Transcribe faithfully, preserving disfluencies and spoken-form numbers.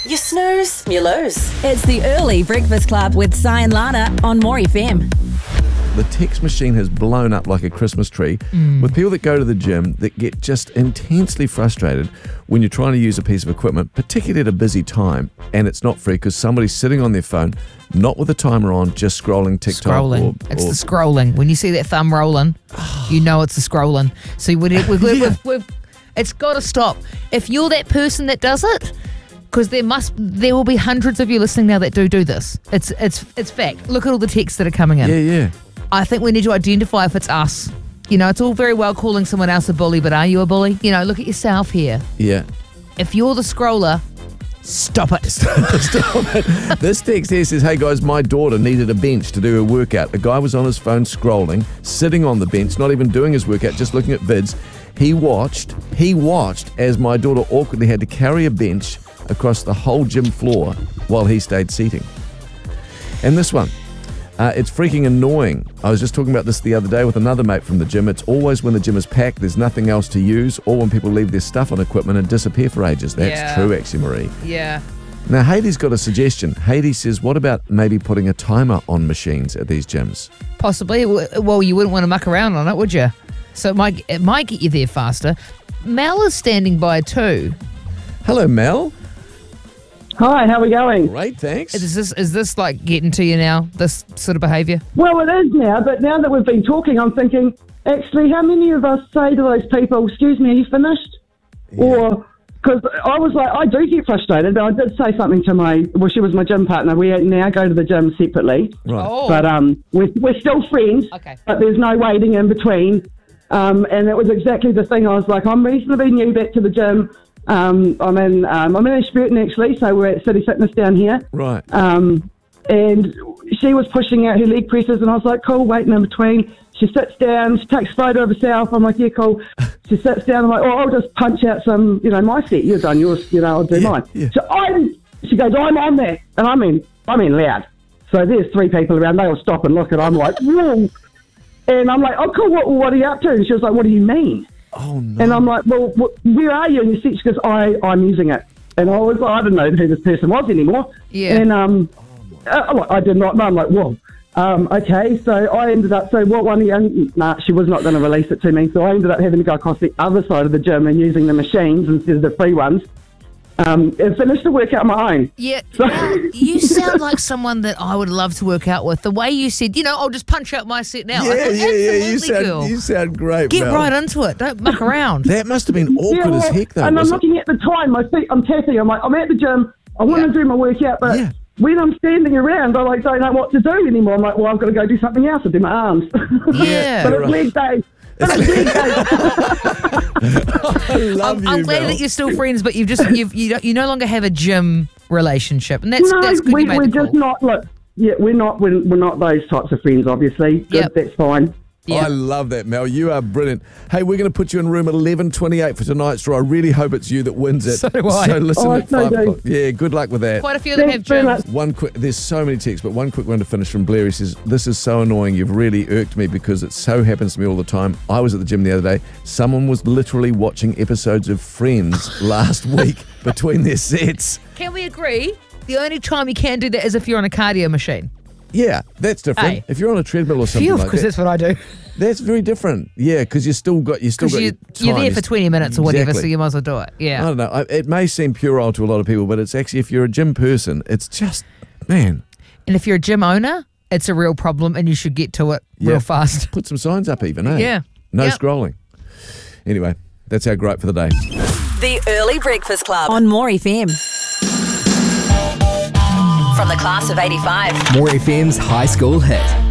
You snooze, you lose. It's the Early Breakfast Club with Si and Lana on More F M. The text machine has blown up like a Christmas tree mm. with people that go to the gym that get just intensely frustrated when you're trying to use a piece of equipment, particularly at a busy time, and it's not free because somebody's sitting on their phone, not with the timer on, just scrolling TikTok. Scrolling. Or, it's or, the scrolling. When you see that thumb rolling, you know it's the scrolling. So we, we, we, yeah. we've, we've, it's got to stop. If you're that person that does it, because there must, there will be hundreds of you listening now that do do this. It's it's it's fact. Look at all the texts that are coming in. Yeah, yeah. I think we need to identify if it's us. You know, it's all very well calling someone else a bully, but are you a bully? You know, look at yourself here. Yeah. If you're the scroller, stop it. Stop it. This text here says, hey guys, my daughter needed a bench to do her workout. A guy was on his phone scrolling, sitting on the bench, not even doing his workout, just looking at vids. He watched, he watched as my daughter awkwardly had to carry a bench across the whole gym floor while he stayed seating. And this one. Uh, it's freaking annoying. I was just talking about this the other day with another mate from the gym. It's always when the gym is packed, there's nothing else to use, or when people leave their stuff on equipment and disappear for ages. That's yeah. true, actually, Marie. Yeah. Now, Heidi's got a suggestion. Heidi says, what about maybe putting a timer on machines at these gyms? Possibly. Well, you wouldn't want to muck around on it, would you? So it might, it might get you there faster. Mel is standing by too. Hello, Mel. Hi, how are we going? Great, thanks. Is this is this like getting to you now, this sort of behaviour? Well, it is now, but now that we've been talking, I'm thinking, actually, how many of us say to those people, excuse me, are you finished? Yeah. Or, because I was like, I do get frustrated. I did say something to my, well, she was my gym partner. We now go to the gym separately. Right. Oh. But um, we're, we're still friends, okay. But there's no waiting in between. Um, and it was exactly the thing. I was like, I'm reasonably new back to the gym. Um, I'm in um, I'm in Ashburton actually, so we're at City Fitness down here. Right. Um, and she was pushing out her leg presses, and I was like, cool, waiting in between. She sits down, she takes a photo of herself. I'm like, yeah, cool. She sits down, I'm like, oh, I'll just punch out some, you know, my set. You've done yours, you know, I'll do yeah, mine. Yeah. So I'm, she goes, I'm on there. And I mean, I mean loud. So there's three people around, they all stop and look, and I'm like, whoa. And I'm like, oh, cool, what, what are you up to? And she was like, what do you mean? Oh, no. And I'm like, well, wh- where are you? And she goes, I, I'm using it. And I was like, I didn't know who this person was anymore. Yeah. And um, uh, I did not know. I'm like, whoa. Um, okay, so I ended up, so what one of you, nah, she was not going to release it to me. So I ended up having to go across the other side of the gym and using the machines instead of the free ones. Um, and finished the workout on my own. Yeah, So- now, you sound like someone that I would love to work out with. The way you said, you know, I'll just punch out my set now. I Yeah, thought, yeah, yeah. You absolutely, girl. sound, you sound great, Get Mel. right into it. Don't muck around. That must have been awkward Yeah, well, as heck, though. and I'm was it? looking at the time, my feet, I'm tapping, I'm like, I'm at the gym, I want Yeah. to do my workout, but Yeah. when I'm standing around, I like don't know what to do anymore. I'm like, well, I've got to go do something else. I do my arms. Yeah. But it's leg day. But it's leg day. I love I'm, you, I'm glad Mel. that you're still friends, but you've just you've, you don't- you no longer have a gym relationship, and that's No, that's good. we, you made we're the call. just not, look, yeah, we're not, we're, we're not those types of friends, obviously. Good, Yep. That's fine. Yeah. I love that, Mel. You are brilliant. Hey, we're going to put you in room eleven twenty-eight for tonight's draw. I really hope it's you that wins it. So do I. So listen Oh, at so five do. o'clock. Yeah, good luck with that. Quite a few of them have Thanks very gyms. much. One quick, there's so many texts, but one quick one to finish from Blair. He says, this is so annoying. You've really irked me because it so happens to me all the time. I was at the gym the other day. Someone was literally watching episodes of Friends last week between their sets. Can we agree? The only time you can do that is if you're on a cardio machine. Yeah, that's different. Hey. If you're on a treadmill or something Phew, like because that, that's what I do. that's very different. Yeah, because you still got you still Because got you, your time. you're there for You're- twenty minutes or whatever, Exactly. so you might as well do it. I Yeah. don't know. I, it may seem puerile to a lot of people, but it's actually, if you're a gym person, it's just, man, And if you're a gym owner, it's a real problem, and you should get to it Yeah. real fast. put some signs up even, eh? Yeah. No Yep. scrolling. Anyway, that's our gripe for the day. The Early Breakfast Club. On More F M. From the class of eighty-five. More F M's High School Hit.